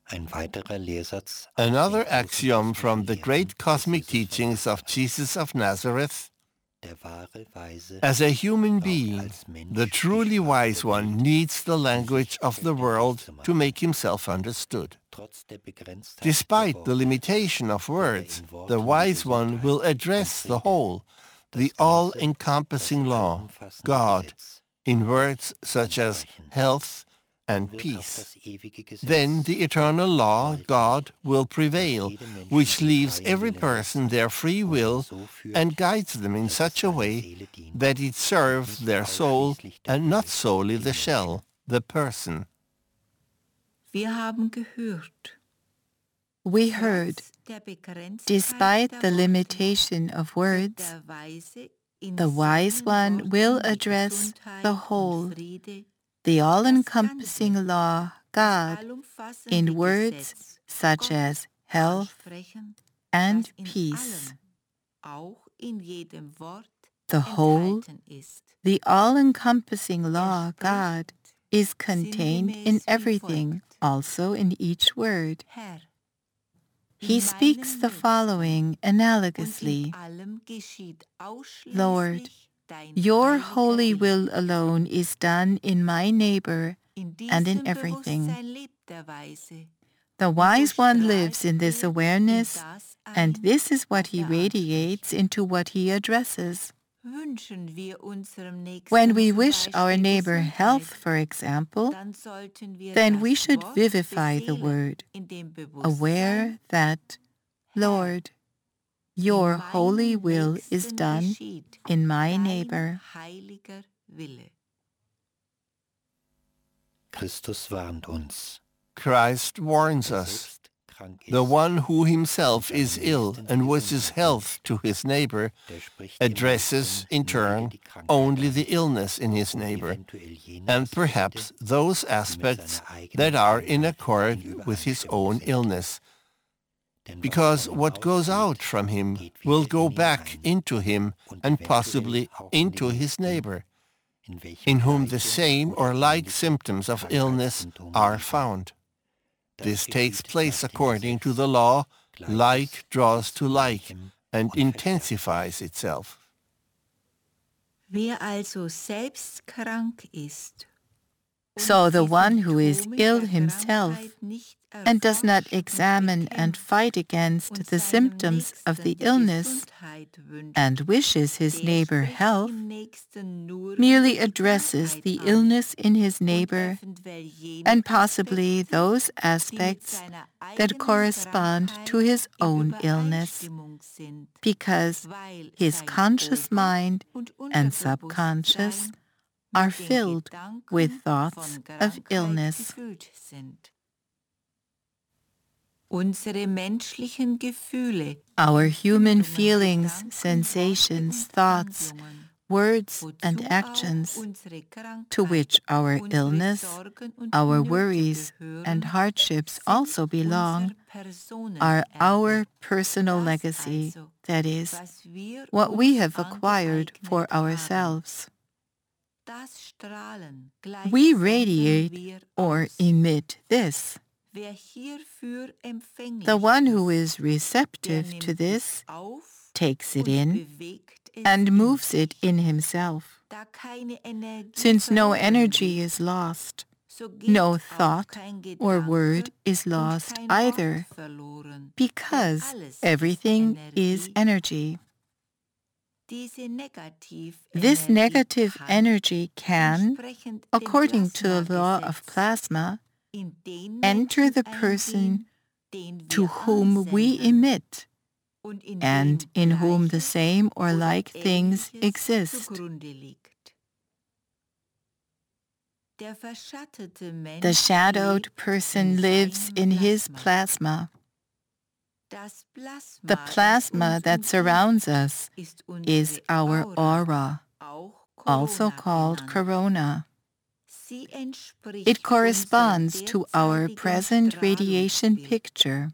Another axiom from the great cosmic teachings of Jesus of Nazareth: as a human being, the truly wise one needs the language of the world to make himself understood. Despite the limitation of words, the wise one will address the whole, the all-encompassing law, God, in words such as health and peace. Then the eternal law, God, will prevail, which leaves every person their free will and guides them in such a way that it serves their soul and not solely the shell, the person. We heard, despite the limitation of words, the wise one will address the whole, the all-encompassing law, God, in words such as health and peace. The whole, the all-encompassing law, God, is contained in everything, also in each word. He speaks the following analogously: Lord, your holy will alone is done in my neighbor and in everything. The wise one lives in this awareness, and this is what he radiates into what he addresses. When we wish our neighbor health, for example, then we should vivify the word, aware that, Lord, your holy will is done in my neighbor. Christ warns us. The one who himself is ill and wishes health to his neighbor addresses, in turn, only the illness in his neighbor, and perhaps those aspects that are in accord with his own illness. Because what goes out from him will go back into him and possibly into his neighbor, in whom the same or like symptoms of illness are found. This takes place according to the law, like draws to like, and intensifies itself. So the one who is ill himself and does not examine and fight against the symptoms of the illness and wishes his neighbor health, merely addresses the illness in his neighbor and possibly those aspects that correspond to his own illness, because his conscious mind and subconscious are filled with thoughts of illness. Our human feelings, sensations, thoughts, words, and actions, to which our illness, our worries, and hardships also belong, are our personal legacy, that is, what we have acquired for ourselves. We radiate or emit this. The one who is receptive to this takes it in and moves it in himself. Since no energy is lost, no thought or word is lost either, because everything is energy. This negative energy can, according to the law of plasma, enter the person to whom we emit, and in whom the same or like things exist. The shadowed person lives in his plasma. The plasma that surrounds us is our aura, also called corona. It corresponds to our present radiation picture.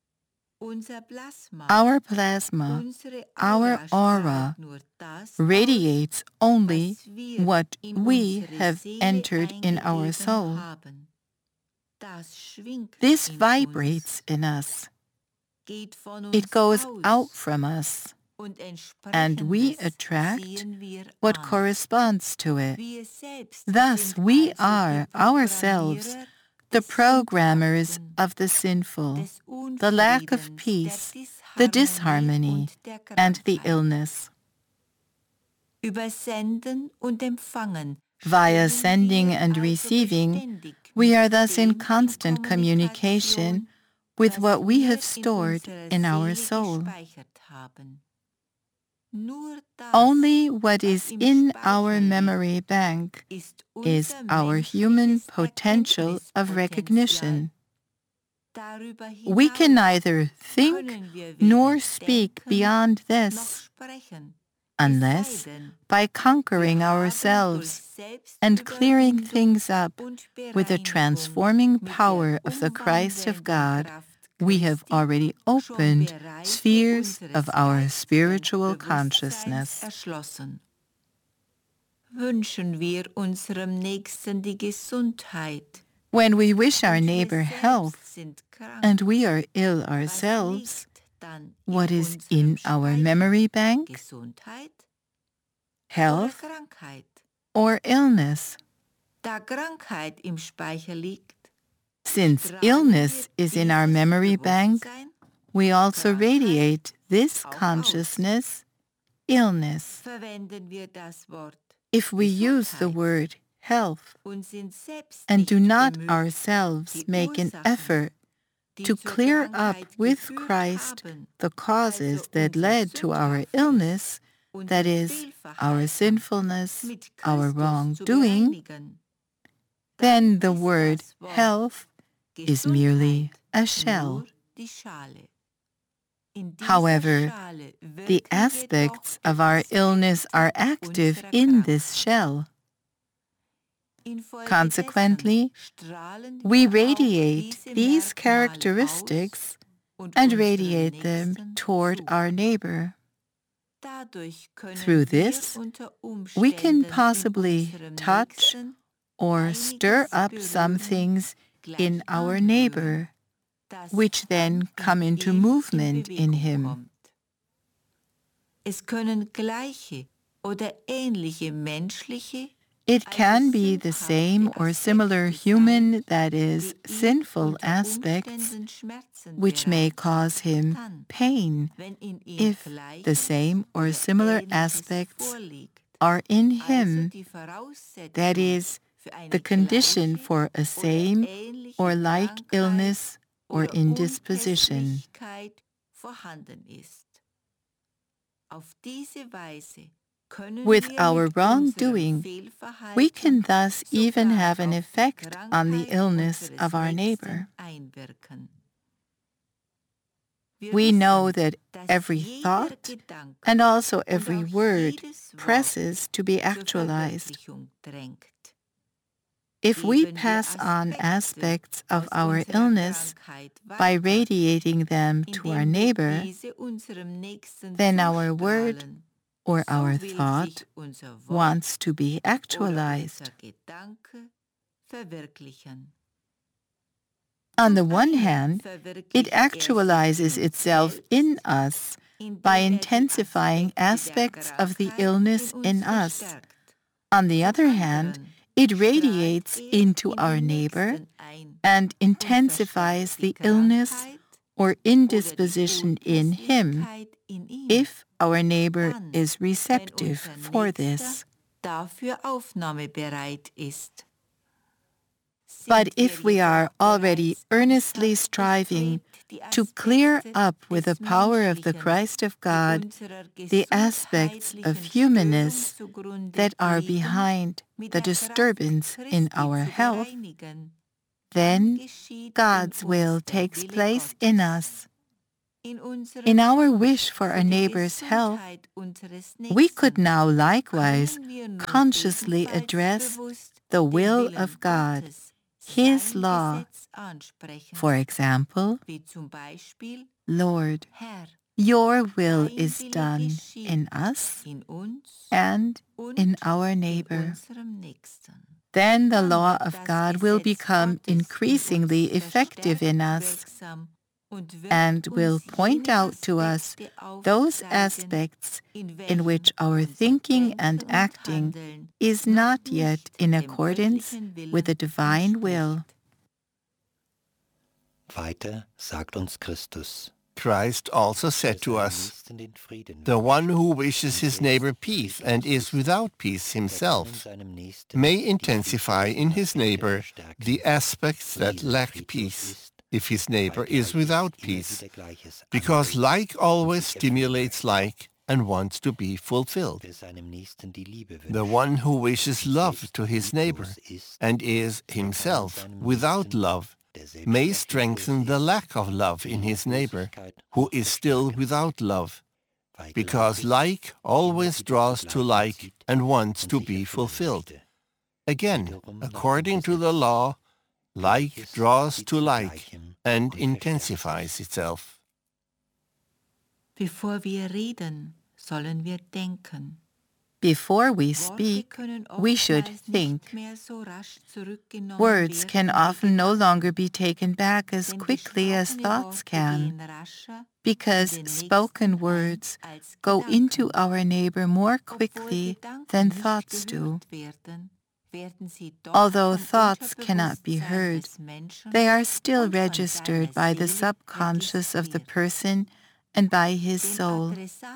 Our plasma, our aura, radiates only what we have entered in our soul. This vibrates in us. It goes out from us, and we attract what corresponds to it. Thus, we are ourselves the programmers of the sinful, the lack of peace, the disharmony, and the illness. Via sending and receiving, we are thus in constant communication with what we have stored in our soul. Only what is in our memory bank is our human potential of recognition. We can neither think nor speak beyond this, unless by conquering ourselves and clearing things up with the transforming power of the Christ of God, we have already opened spheres of our spiritual consciousness. When we wish our neighbor health, and we are ill ourselves, what is in our memory bank? Health or illness? Since illness is in our memory bank, we also radiate this consciousness, illness. If we use the word health and do not ourselves make an effort to clear up with Christ the causes that led to our illness, that is, our sinfulness, our wrongdoing, then the word health is merely a shell. However, the aspects of our illness are active in this shell. Consequently, we radiate these characteristics and radiate them toward our neighbor. Through this, we can possibly touch or stir up some things in our neighbor, which then come into movement in him. It can be the same or similar human, that is, sinful aspects, which may cause him pain if the same or similar aspects are in him, that is, the condition for a same or like illness or indisposition. With our wrongdoing, we can thus even have an effect on the illness of our neighbor. We know that every thought and also every word presses to be actualized. If we pass on aspects of our illness by radiating them to our neighbor, then our word or our thought wants to be actualized. On the one hand, it actualizes itself in us by intensifying aspects of the illness in us. On the other hand, it radiates into our neighbor and intensifies the illness or indisposition in him, if our neighbor is receptive for this. But if we are already earnestly striving to clear up with the power of the Christ of God the aspects of humanness that are behind the disturbance in our health, then God's will takes place in us. In our wish for our neighbor's health, we could now likewise consciously address the will of God, His law. For example, Lord, your will is done in us and in our neighbor. then the law of God will become increasingly effective in us and will point out to us those aspects in which our thinking and acting is not yet in accordance with the divine will. Weiter sagt uns Christus: Christ also said to us, "The one who wishes his neighbor peace and is without peace himself may intensify in his neighbor the aspects that lack peace, if his neighbor is without peace, because like always stimulates like and wants to be fulfilled. The one who wishes love to his neighbor and is himself without love may strengthen the lack of love in his neighbor, who is still without love, because like always draws to like and wants to be fulfilled. Again, according to the law, like draws to like and intensifies itself." Bevor wir reden, sollen wir denken. Before we speak, we should think. Words can often no longer be taken back as quickly as thoughts can, because spoken words go into our neighbor more quickly than thoughts do. Although thoughts cannot be heard, they are still registered by the subconscious of the person and by his soul.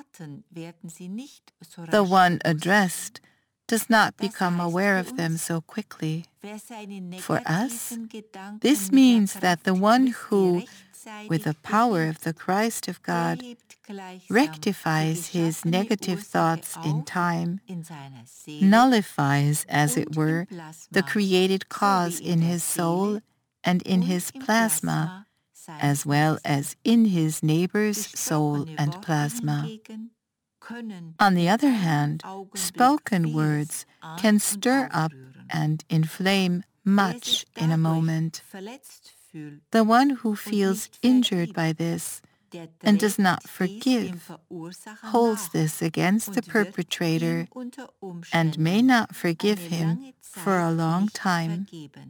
The one addressed does not become aware of them so quickly. For us, this means that the one who, with the power of the Christ of God, rectifies his negative thoughts in time, nullifies, as it were, the created cause in his soul and in his plasma, as well as in his neighbor's soul and plasma. On the other hand, spoken words can stir up and inflame much in a moment. The one who feels injured by this and does not forgive holds this against the perpetrator and may not forgive him for a long time.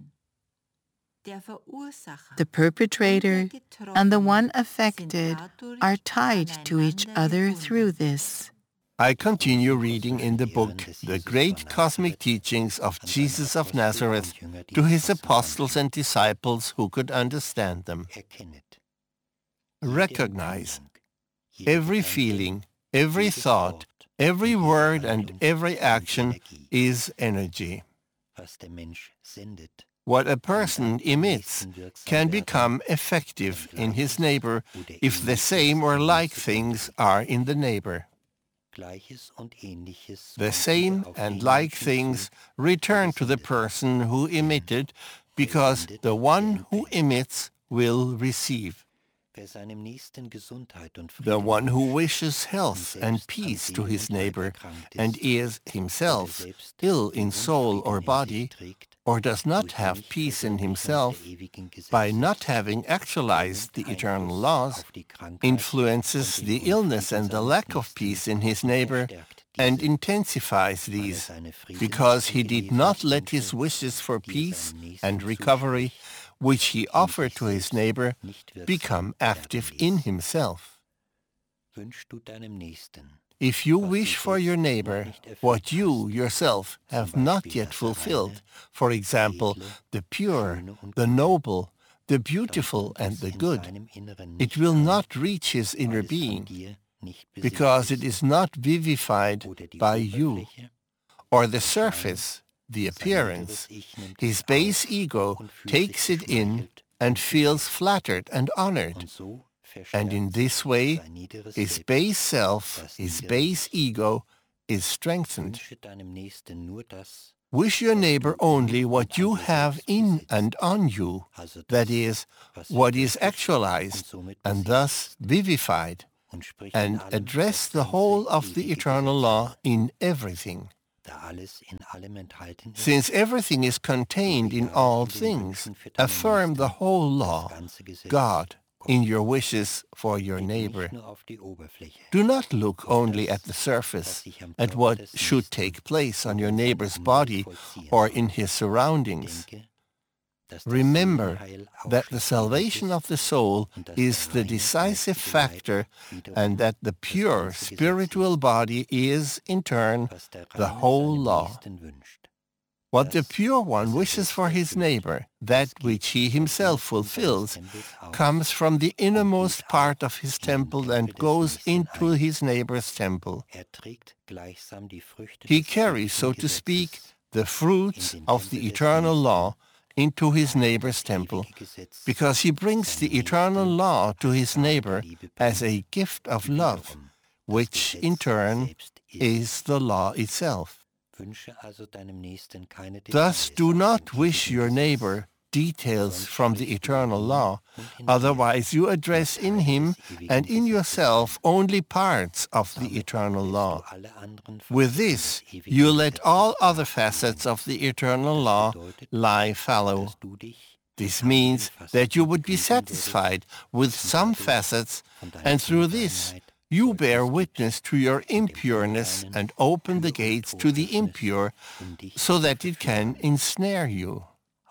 The perpetrator and the one affected are tied to each other through this. I continue reading in the book The Great Cosmic Teachings of Jesus of Nazareth to his apostles and disciples who could understand them. Recognize every feeling, every thought, every word and every action is energy. What a person emits can become effective in his neighbor if the same or like things are in the neighbor. The same and like things return to the person who emitted, because the one who emits will receive. The one who wishes health and peace to his neighbor and is himself ill in soul or body, or does not have peace in himself, by not having actualized the eternal laws, influences the illness and the lack of peace in his neighbor and intensifies these, because he did not let his wishes for peace and recovery, which he offered to his neighbor, become active in himself. If you wish for your neighbor what you yourself have not yet fulfilled, for example, the pure, the noble, the beautiful, and the good, it will not reach his inner being, because it is not vivified by you, or the surface, the appearance. His base ego takes it in and feels flattered and honored. And in this way, his base self, his base ego, is strengthened. Wish your neighbor only what you have in and on you, that is, what is actualized and thus vivified, and address the whole of the eternal law in everything. Since everything is contained in all things, affirm the whole law, God, in your wishes for your neighbor. Do not look only at the surface, at what should take place on your neighbor's body or in his surroundings. Remember that the salvation of the soul is the decisive factor and that the pure spiritual body is, in turn, the whole law. What the pure one wishes for his neighbor, that which he himself fulfills, comes from the innermost part of his temple and goes into his neighbor's temple. He carries, so to speak, the fruits of the eternal law into his neighbor's temple, because he brings the eternal law to his neighbor as a gift of love, which in turn is the law itself. Thus, do not wish your neighbor details from the eternal law, otherwise you address in him and in yourself only parts of the eternal law. With this, you let all other facets of the eternal law lie fallow. This means that you would be satisfied with some facets, and through this, you bear witness to your impureness and open the gates to the impure so that it can ensnare you.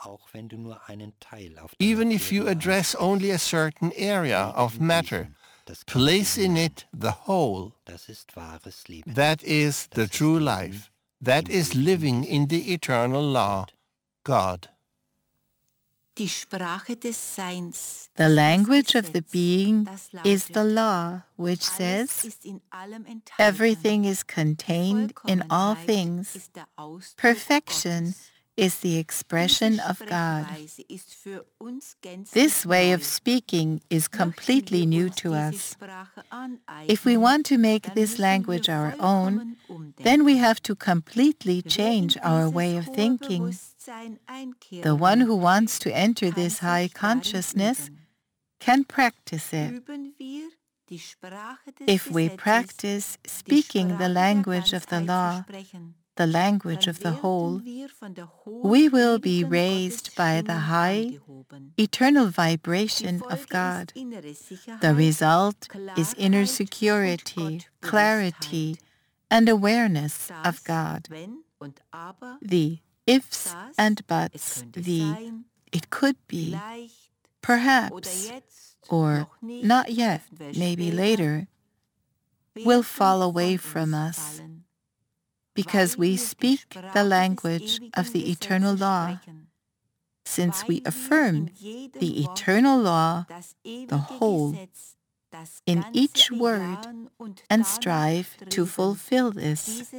Even if you address only a certain area of matter, place in it the whole. That is the true life. That is living in the eternal law, God. The language of the being is the law, which says, everything is contained in all things. Perfection is the expression of God. This way of speaking is completely new to us. If we want to make this language our own, then we have to completely change our way of thinking. The one who wants to enter this high consciousness can practice it. If we practice speaking the language of the law, the language of the whole, we will be raised by the high, eternal vibration of God. The result is inner security, clarity, and awareness of God. The ifs and buts, the it could be, perhaps, or not yet, maybe later, will fall away from us, because we speak the language of the eternal law. Since we affirm the eternal law, the whole, in each word, and strive to fulfill this,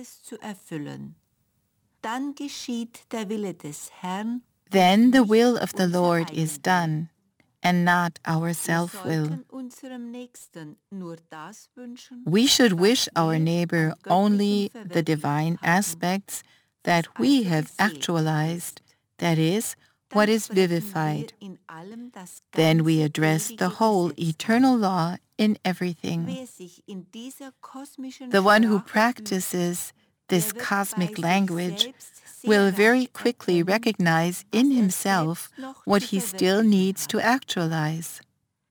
then the will of the Lord is done, and not our self-will. We should wish our neighbor only the divine aspects that we have actualized, that is, what is vivified. Then we address the whole eternal law in everything. The one who practices this cosmic language will very quickly recognize in himself what he still needs to actualize.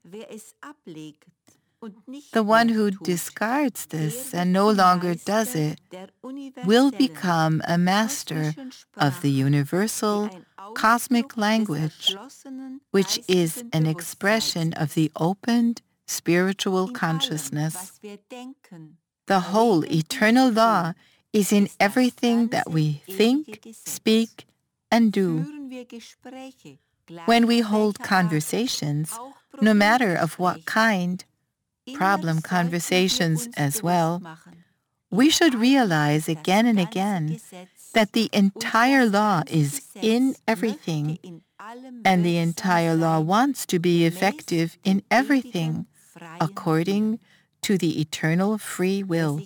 The one who discards this and no longer does it will become a master of the universal cosmic language, which is an expression of the opened spiritual consciousness. The whole eternal law is in everything that we think, speak, and do. When we hold conversations, no matter of what kind, problem conversations as well, we should realize again and again that the entire law is in everything, and the entire law wants to be effective in everything, according to the eternal free will.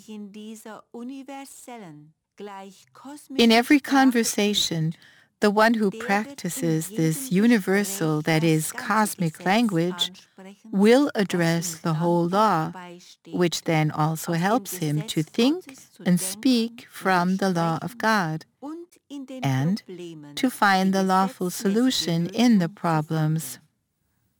In every conversation, the one who practices this universal, that is, cosmic language, will address the whole law, which then also helps him to think and speak from the law of God, and to find the lawful solution in the problems.